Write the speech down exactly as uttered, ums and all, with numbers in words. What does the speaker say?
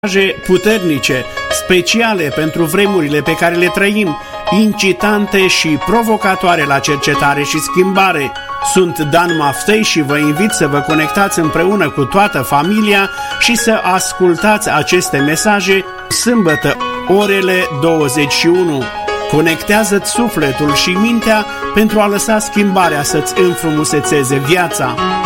Mesaje puternice, speciale pentru vremurile pe care le trăim, incitante și provocatoare la cercetare și schimbare. Sunt Dan Maftei și vă invit să vă conectați împreună cu toată familia și să ascultați aceste mesaje sâmbătă, orele douăzeci și unu. Conectează-ți sufletul și mintea pentru a lăsa schimbarea să-ți înfrumusețeze viața.